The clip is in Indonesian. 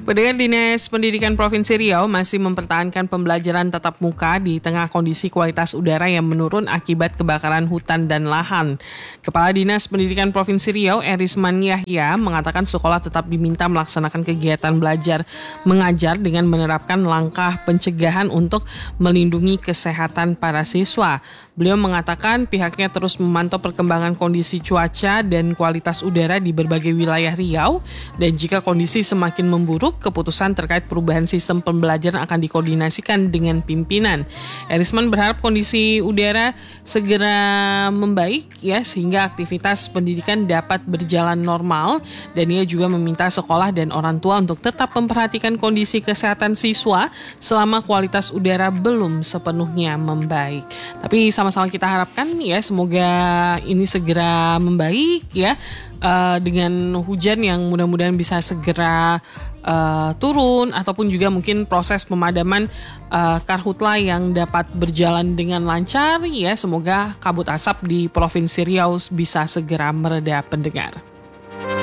Pendengar, Dinas Pendidikan Provinsi Riau masih mempertahankan pembelajaran tatap muka di tengah kondisi kualitas udara yang menurun akibat kebakaran hutan dan lahan. Kepala Dinas Pendidikan Provinsi Riau, Erisman Yahya, mengatakan sekolah tetap diminta melaksanakan kegiatan belajar mengajar dengan menerapkan langkah pencegahan untuk melindungi kesehatan para siswa. Beliau mengatakan pihaknya terus memantau perkembangan kondisi cuaca dan kualitas udara di berbagai wilayah Riau, dan jika kondisi semakin memburuk, keputusan terkait perubahan sistem pembelajaran akan dikoordinasikan dengan pimpinan. Erisman berharap kondisi udara segera membaik sehingga aktivitas pendidikan dapat berjalan normal, dan ia juga meminta sekolah dan orang tua untuk tetap memperhatikan kondisi kesehatan siswa selama kualitas udara belum sepenuhnya membaik. Tapi sama-sama kita harapkan semoga ini segera membaik dengan hujan yang mudah-mudahan bisa segera turun, ataupun juga mungkin proses pemadaman karhutla yang dapat berjalan dengan lancar. Semoga kabut asap di Provinsi Riau bisa segera mereda, pendengar.